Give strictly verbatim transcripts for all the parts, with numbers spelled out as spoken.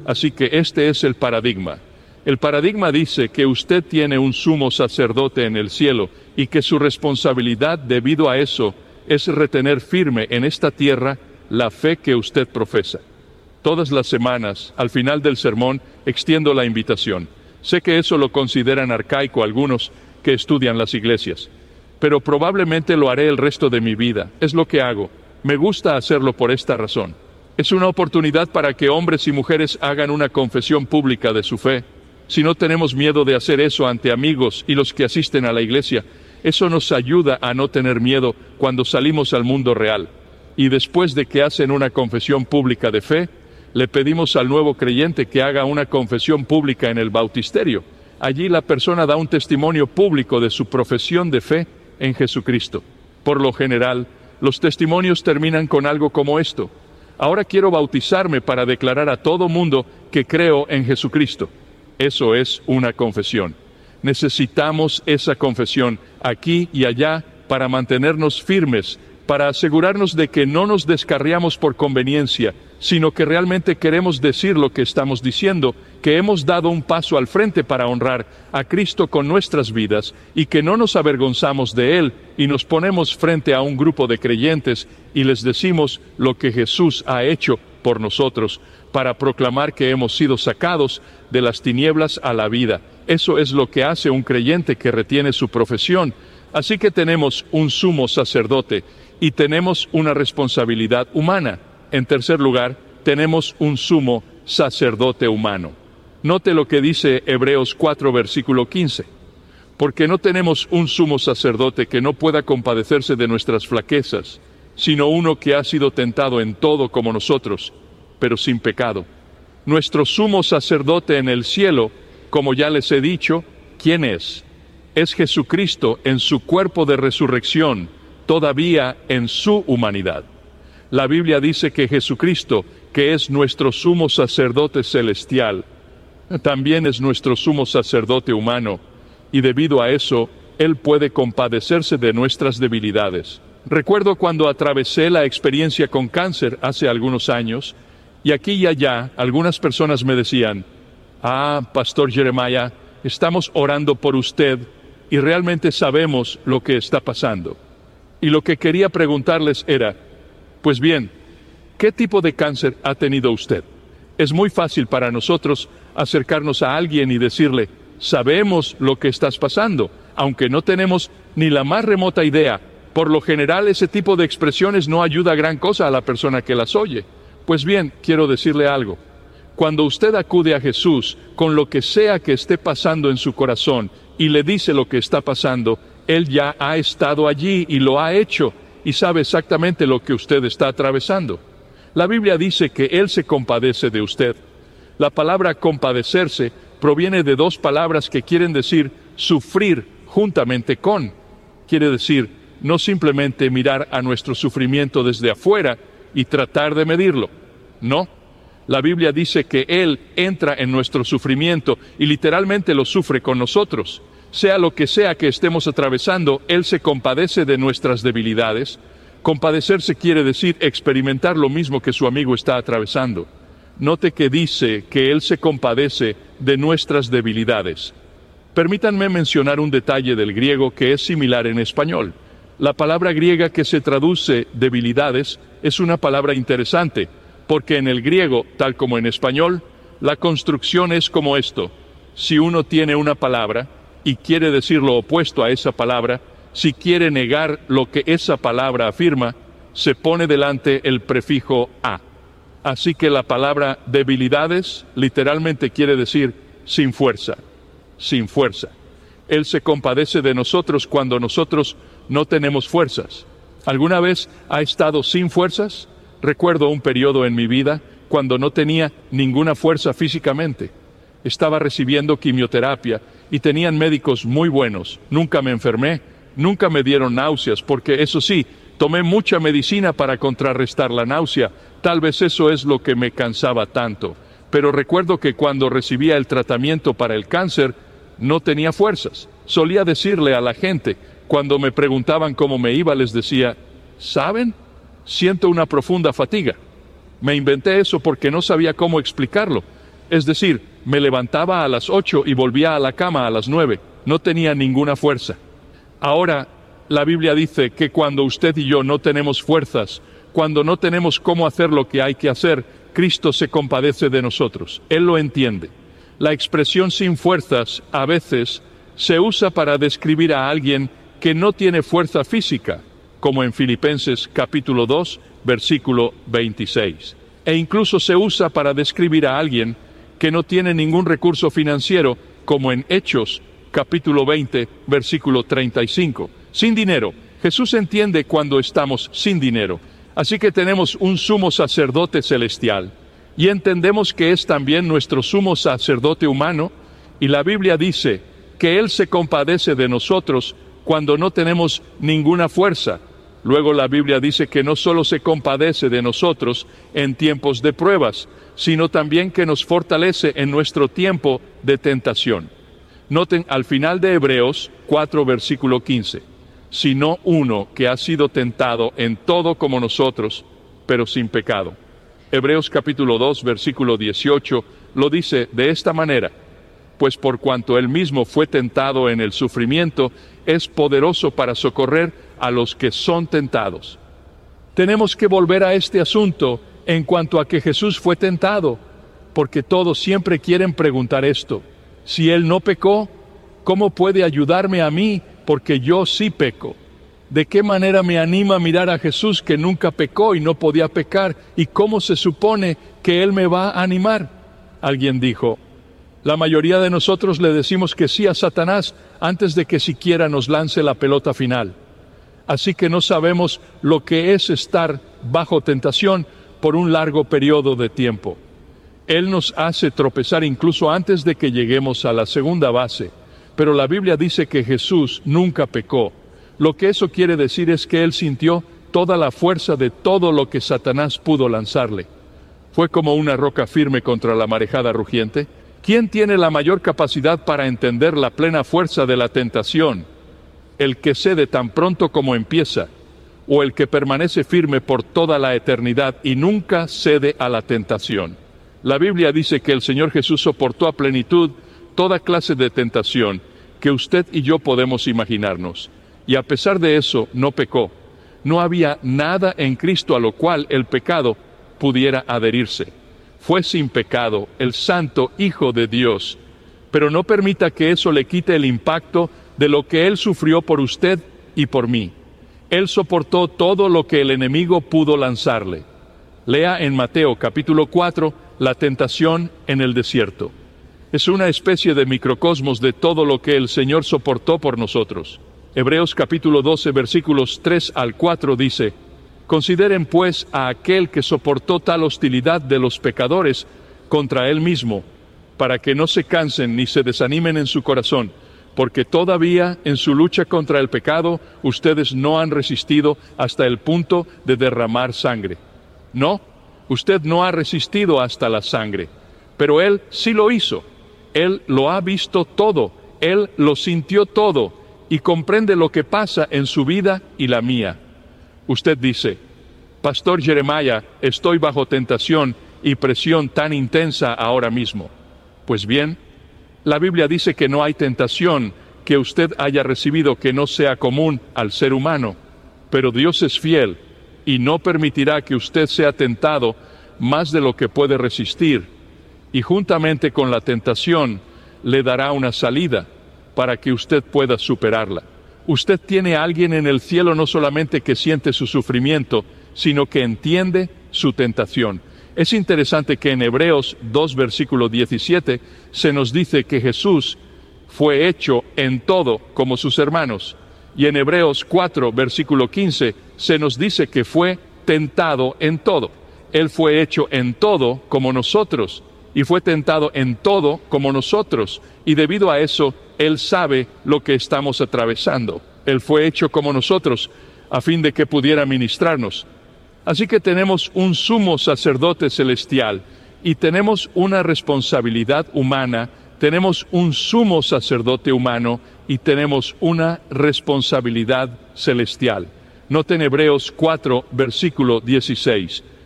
Así que este es el paradigma. El paradigma dice que usted tiene un sumo sacerdote en el cielo y que su responsabilidad debido a eso es retener firme en esta tierra la fe que usted profesa. Todas las semanas, al final del sermón, extiendo la invitación. Sé que eso lo consideran arcaico algunos que estudian las iglesias, pero probablemente lo haré el resto de mi vida. Es lo que hago. Me gusta hacerlo por esta razón. Es una oportunidad para que hombres y mujeres hagan una confesión pública de su fe. Si no tenemos miedo de hacer eso ante amigos y los que asisten a la iglesia, eso nos ayuda a no tener miedo cuando salimos al mundo real. Y después de que hacen una confesión pública de fe, le pedimos al nuevo creyente que haga una confesión pública en el bautisterio. Allí la persona da un testimonio público de su profesión de fe en Jesucristo. Por lo general, los testimonios terminan con algo como esto: ahora quiero bautizarme para declarar a todo mundo que creo en Jesucristo. Eso es una confesión. Necesitamos esa confesión aquí y allá para mantenernos firmes, para asegurarnos de que no nos descarriamos por conveniencia, sino que realmente queremos decir lo que estamos diciendo, que hemos dado un paso al frente para honrar a Cristo con nuestras vidas y que no nos avergonzamos de Él y nos ponemos frente a un grupo de creyentes y les decimos lo que Jesús ha hecho por nosotros, para proclamar que hemos sido sacados de las tinieblas a la vida. Eso es lo que hace un creyente que retiene su profesión. Así que tenemos un sumo sacerdote y tenemos una responsabilidad humana. En tercer lugar, tenemos un sumo sacerdote humano. Note lo que dice Hebreos cuatro, versículo quince. Porque no tenemos un sumo sacerdote que no pueda compadecerse de nuestras flaquezas, sino uno que ha sido tentado en todo como nosotros, pero sin pecado. Nuestro sumo sacerdote en el cielo, como ya les he dicho, ¿quién es? Es Jesucristo en su cuerpo de resurrección, todavía en su humanidad. La Biblia dice que Jesucristo, que es nuestro sumo sacerdote celestial, también es nuestro sumo sacerdote humano, y debido a eso, Él puede compadecerse de nuestras debilidades. Recuerdo cuando atravesé la experiencia con cáncer hace algunos años, y aquí y allá algunas personas me decían: ah, Pastor Jeremiah, estamos orando por usted y realmente sabemos lo que está pasando. Y lo que quería preguntarles era: pues bien, ¿qué tipo de cáncer ha tenido usted? Es muy fácil para nosotros acercarnos a alguien y decirle: sabemos lo que estás pasando, aunque no tenemos ni la más remota idea. Por lo general, ese tipo de expresiones no ayuda gran cosa a la persona que las oye. Pues bien, quiero decirle algo. Cuando usted acude a Jesús con lo que sea que esté pasando en su corazón y le dice lo que está pasando, Él ya ha estado allí y lo ha hecho y sabe exactamente lo que usted está atravesando. La Biblia dice que Él se compadece de usted. La palabra compadecerse proviene de dos palabras que quieren decir sufrir juntamente con. Quiere decir no simplemente mirar a nuestro sufrimiento desde afuera y tratar de medirlo. No. La Biblia dice que Él entra en nuestro sufrimiento y literalmente lo sufre con nosotros. Sea lo que sea que estemos atravesando, Él se compadece de nuestras debilidades. Compadecerse quiere decir experimentar lo mismo que su amigo está atravesando. Note que dice que Él se compadece de nuestras debilidades. Permítanme mencionar un detalle del griego que es similar en español. La palabra griega que se traduce debilidades es una palabra interesante, porque en el griego, tal como en español, la construcción es como esto. Si uno tiene una palabra y quiere decir lo opuesto a esa palabra, si quiere negar lo que esa palabra afirma, se pone delante el prefijo a. Así que la palabra debilidades literalmente quiere decir sin fuerza, sin fuerza. Él se compadece de nosotros cuando nosotros no tenemos fuerzas. ¿Alguna vez ha estado sin fuerzas? Recuerdo un periodo en mi vida cuando no tenía ninguna fuerza físicamente. Estaba recibiendo quimioterapia y tenían médicos muy buenos. Nunca me enfermé, nunca me dieron náuseas, porque eso sí, tomé mucha medicina para contrarrestar la náusea. Tal vez eso es lo que me cansaba tanto. Pero recuerdo que cuando recibía el tratamiento para el cáncer, no tenía fuerzas. Solía decirle a la gente, cuando me preguntaban cómo me iba, les decía: ¿saben? Siento una profunda fatiga. Me inventé eso porque no sabía cómo explicarlo. Es decir, me levantaba a las ocho y volvía a la cama a las nueve. No tenía ninguna fuerza. Ahora, la Biblia dice que cuando usted y yo no tenemos fuerzas, cuando no tenemos cómo hacer lo que hay que hacer, Cristo se compadece de nosotros. Él lo entiende. La expresión sin fuerzas, a veces, se usa para describir a alguien que no tiene fuerza física, como en Filipenses capítulo dos, versículo veintiséis. E incluso se usa para describir a alguien que no tiene ningún recurso financiero, como en Hechos capítulo veinte, versículo treinta y cinco. Sin dinero. Jesús entiende cuando estamos sin dinero. Así que tenemos un sumo sacerdote celestial. Y entendemos que es también nuestro sumo sacerdote humano. Y la Biblia dice que Él se compadece de nosotros cuando no tenemos ninguna fuerza. Luego la Biblia dice que no solo se compadece de nosotros en tiempos de pruebas, sino también que nos fortalece en nuestro tiempo de tentación. Noten al final de Hebreos cuatro, versículo quince. Sino uno que ha sido tentado en todo como nosotros, pero sin pecado. Hebreos capítulo dos, versículo dieciocho, lo dice de esta manera: pues por cuanto él mismo fue tentado en el sufrimiento, es poderoso para socorrer a los que son tentados. Tenemos que volver a este asunto en cuanto a que Jesús fue tentado, porque todos siempre quieren preguntar esto: si él no pecó, ¿cómo puede ayudarme a mí? Porque yo sí peco. ¿De qué manera me anima a mirar a Jesús que nunca pecó y no podía pecar? ¿Y cómo se supone que Él me va a animar? Alguien dijo: la mayoría de nosotros le decimos que sí a Satanás antes de que siquiera nos lance la pelota final. Así que no sabemos lo que es estar bajo tentación por un largo periodo de tiempo. Él nos hace tropezar incluso antes de que lleguemos a la segunda base. Pero la Biblia dice que Jesús nunca pecó. Lo que eso quiere decir es que Él sintió toda la fuerza de todo lo que Satanás pudo lanzarle. Fue como una roca firme contra la marejada rugiente. ¿Quién tiene la mayor capacidad para entender la plena fuerza de la tentación? ¿El que cede tan pronto como empieza, o el que permanece firme por toda la eternidad y nunca cede a la tentación? La Biblia dice que el Señor Jesús soportó a plenitud toda clase de tentación que usted y yo podemos imaginarnos. Y a pesar de eso, no pecó. No había nada en Cristo a lo cual el pecado pudiera adherirse. Fue sin pecado, el santo Hijo de Dios. Pero no permita que eso le quite el impacto de lo que Él sufrió por usted y por mí. Él soportó todo lo que el enemigo pudo lanzarle. Lea en Mateo capítulo cuatro, la tentación en el desierto. Es una especie de microcosmos de todo lo que el Señor soportó por nosotros. Hebreos capítulo doce, versículos tres al cuatro dice: consideren pues a aquel que soportó tal hostilidad de los pecadores contra él mismo, para que no se cansen ni se desanimen en su corazón, porque todavía en su lucha contra el pecado ustedes no han resistido hasta el punto de derramar sangre. No, usted no ha resistido hasta la sangre, pero él sí lo hizo. Él lo ha visto todo, Él lo sintió todo y comprende lo que pasa en su vida y la mía. Usted dice: Pastor Jeremiah, estoy bajo tentación y presión tan intensa ahora mismo. Pues bien, la Biblia dice que no hay tentación que usted haya recibido que no sea común al ser humano, pero Dios es fiel y no permitirá que usted sea tentado más de lo que puede resistir. Y juntamente con la tentación le dará una salida para que usted pueda superarla. Usted tiene a alguien en el cielo no solamente que siente su sufrimiento, sino que entiende su tentación. Es interesante que en Hebreos dos, versículo diecisiete, se nos dice que Jesús fue hecho en todo como sus hermanos. Y en Hebreos cuatro, versículo quince, se nos dice que fue tentado en todo. Él fue hecho en todo como nosotros. Y fue tentado en todo como nosotros, y debido a eso, Él sabe lo que estamos atravesando. Él fue hecho como nosotros, a fin de que pudiera ministrarnos. Así que tenemos un sumo sacerdote celestial, y tenemos una responsabilidad humana, tenemos un sumo sacerdote humano, y tenemos una responsabilidad celestial. Noten Hebreos cuatro, versículo dieciséis.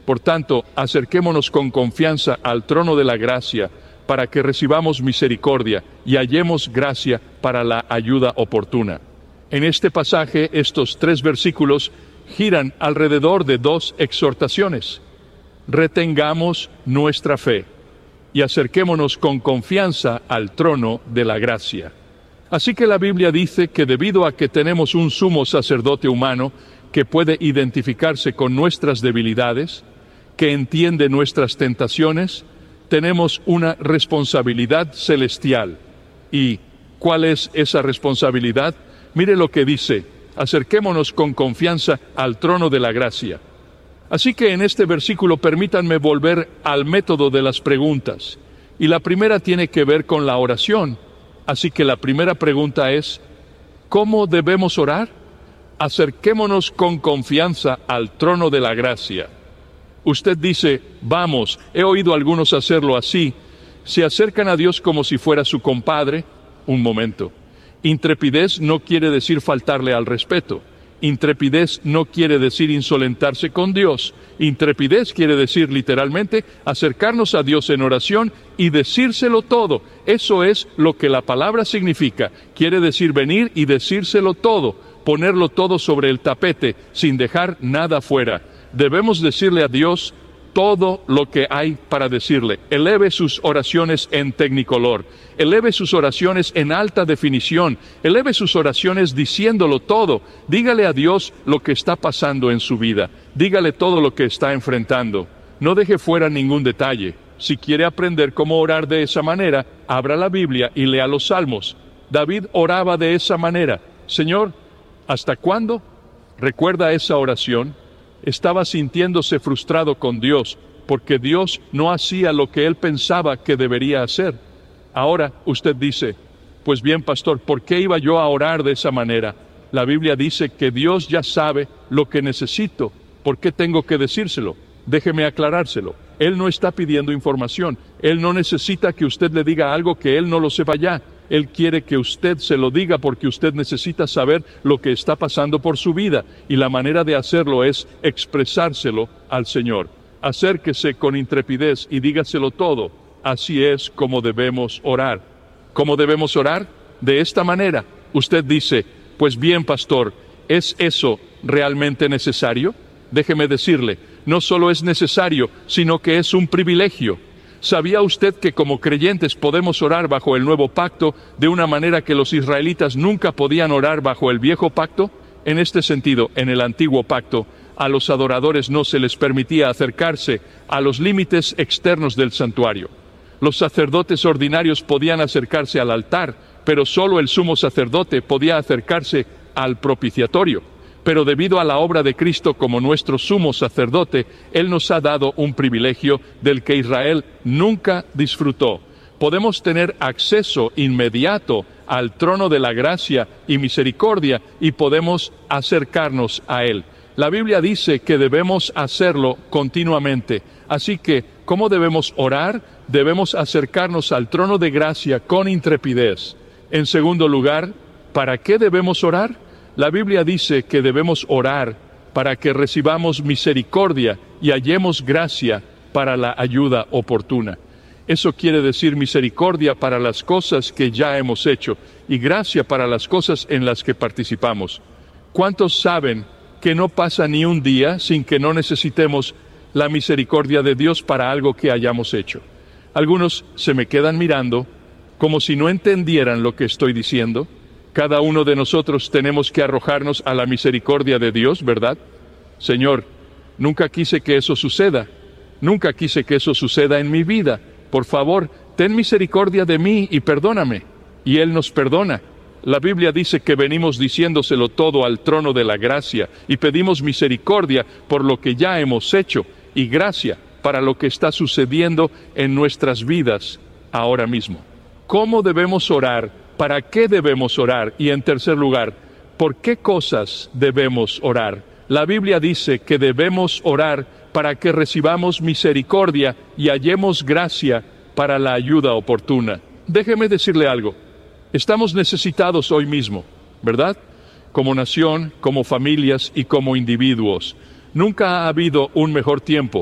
Por tanto, acerquémonos con confianza al trono de la gracia para que recibamos misericordia y hallemos gracia para la ayuda oportuna. En este pasaje, estos tres versículos giran alrededor de dos exhortaciones. Retengamos nuestra fe y acerquémonos con confianza al trono de la gracia. Así que la Biblia dice que debido a que tenemos un sumo sacerdote humano que puede identificarse con nuestras debilidades, que entiende nuestras tentaciones, tenemos una responsabilidad celestial. ¿Y cuál es esa responsabilidad? Mire lo que dice: acerquémonos con confianza al trono de la gracia. Así que en este versículo permítanme volver al método de las preguntas. Y la primera tiene que ver con la oración. Así que la primera pregunta es: ¿cómo debemos orar? Acerquémonos con confianza al trono de la gracia. Usted dice: vamos, he oído a algunos hacerlo así. Se acercan a Dios como si fuera su compadre. Un momento. Intrepidez no quiere decir faltarle al respeto. Intrepidez no quiere decir insolentarse con Dios. Intrepidez quiere decir literalmente acercarnos a Dios en oración y decírselo todo. Eso es lo que la palabra significa. Quiere decir venir y decírselo todo, ponerlo todo sobre el tapete sin dejar nada fuera. Debemos decirle a Dios todo lo que hay para decirle. Eleve sus oraciones en tecnicolor. Eleve sus oraciones en alta definición. Eleve sus oraciones diciéndolo todo. Dígale a Dios lo que está pasando en su vida. Dígale todo lo que está enfrentando. No deje fuera ningún detalle. Si quiere aprender cómo orar de esa manera, abra la Biblia y lea los Salmos. David oraba de esa manera. Señor, ¿hasta cuándo? ¿Recuerda esa oración? Estaba sintiéndose frustrado con Dios, porque Dios no hacía lo que él pensaba que debería hacer. Ahora usted dice: pues bien, pastor, ¿por qué iba yo a orar de esa manera? La Biblia dice que Dios ya sabe lo que necesito. ¿Por qué tengo que decírselo? Déjeme aclarárselo. Él no está pidiendo información. Él no necesita que usted le diga algo que él no lo sepa ya. Él quiere que usted se lo diga porque usted necesita saber lo que está pasando por su vida, y la manera de hacerlo es expresárselo al Señor. Acérquese con intrepidez y dígaselo todo. Así es como debemos orar. ¿Cómo debemos orar? De esta manera. Usted dice: pues bien, pastor, ¿es eso realmente necesario? Déjeme decirle, no solo es necesario, sino que es un privilegio. ¿Sabía usted que como creyentes podemos orar bajo el nuevo pacto de una manera que los israelitas nunca podían orar bajo el viejo pacto? En este sentido, en el antiguo pacto, a los adoradores no se les permitía acercarse a los límites externos del santuario. Los sacerdotes ordinarios podían acercarse al altar, pero solo el sumo sacerdote podía acercarse al propiciatorio. Pero debido a la obra de Cristo como nuestro sumo sacerdote, Él nos ha dado un privilegio del que Israel nunca disfrutó. Podemos tener acceso inmediato al trono de la gracia y misericordia y podemos acercarnos a Él. La Biblia dice que debemos hacerlo continuamente. Así que, ¿cómo debemos orar? Debemos acercarnos al trono de gracia con intrepidez. En segundo lugar, ¿para qué debemos orar? La Biblia dice que debemos orar para que recibamos misericordia y hallemos gracia para la ayuda oportuna. Eso quiere decir misericordia para las cosas que ya hemos hecho y gracia para las cosas en las que participamos. ¿Cuántos saben que no pasa ni un día sin que no necesitemos la misericordia de Dios para algo que hayamos hecho? Algunos se me quedan mirando como si no entendieran lo que estoy diciendo. Cada uno de nosotros tenemos que arrojarnos a la misericordia de Dios, ¿verdad? Señor, nunca quise que eso suceda. Nunca quise que eso suceda en mi vida. Por favor, ten misericordia de mí y perdóname. Y Él nos perdona. La Biblia dice que venimos diciéndoselo todo al trono de la gracia y pedimos misericordia por lo que ya hemos hecho y gracia para lo que está sucediendo en nuestras vidas ahora mismo. ¿Cómo debemos orar? ¿Para qué debemos orar? Y en tercer lugar, ¿por qué cosas debemos orar? La Biblia dice que debemos orar para que recibamos misericordia y hallemos gracia para la ayuda oportuna. Déjeme decirle algo. Estamos necesitados hoy mismo, ¿verdad? Como nación, como familias y como individuos. Nunca ha habido un mejor tiempo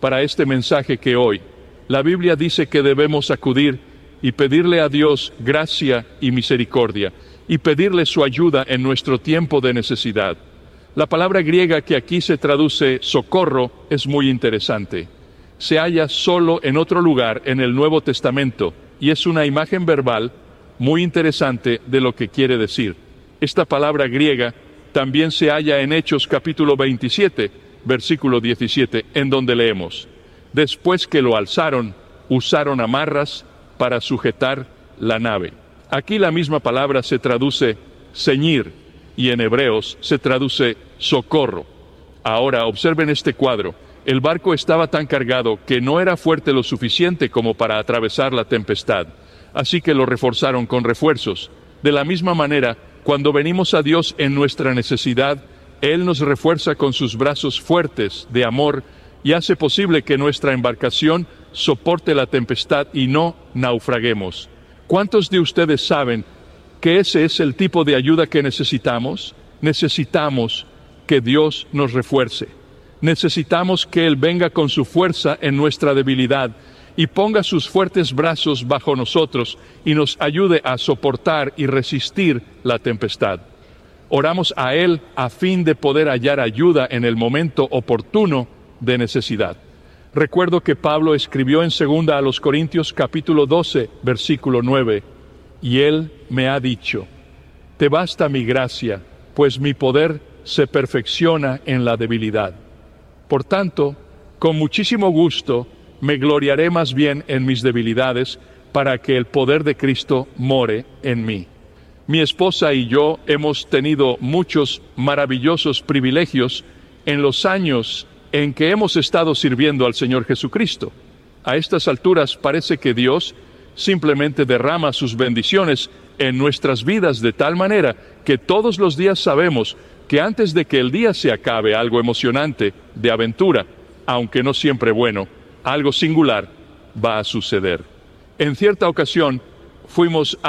para este mensaje que hoy. La Biblia dice que debemos acudir y pedirle a Dios gracia y misericordia, y pedirle su ayuda en nuestro tiempo de necesidad. La palabra griega que aquí se traduce socorro es muy interesante. Se halla solo en otro lugar en el Nuevo Testamento, y es una imagen verbal muy interesante de lo que quiere decir. Esta palabra griega también se halla en Hechos capítulo veintisiete, versículo diecisiete, en donde leemos: después que lo alzaron, usaron amarras para sujetar la nave. Aquí la misma palabra se traduce ceñir, y en hebreos se traduce socorro. Ahora observen este cuadro. El barco estaba tan cargado que no era fuerte lo suficiente como para atravesar la tempestad, así que lo reforzaron con refuerzos. De la misma manera, cuando venimos a Dios en nuestra necesidad, Él nos refuerza con sus brazos fuertes de amor y hace posible que nuestra embarcación soporte la tempestad y no naufraguemos. ¿Cuántos de ustedes saben que ese es el tipo de ayuda que necesitamos? Necesitamos que Dios nos refuerce. Necesitamos que Él venga con su fuerza en nuestra debilidad y ponga sus fuertes brazos bajo nosotros y nos ayude a soportar y resistir la tempestad. Oramos a Él a fin de poder hallar ayuda en el momento oportuno de necesidad. Recuerdo que Pablo escribió en segunda a los Corintios capítulo doce, versículo nueve, y Él me ha dicho: te basta mi gracia, pues mi poder se perfecciona en la debilidad. Por tanto, con muchísimo gusto, me gloriaré más bien en mis debilidades, para que el poder de Cristo more en mí. Mi esposa y yo hemos tenido muchos maravillosos privilegios en los años en que hemos estado sirviendo al Señor Jesucristo. A estas alturas parece que Dios simplemente derrama sus bendiciones en nuestras vidas de tal manera que todos los días sabemos que antes de que el día se acabe algo emocionante, de aventura, aunque no siempre bueno, algo singular va a suceder. En cierta ocasión fuimos a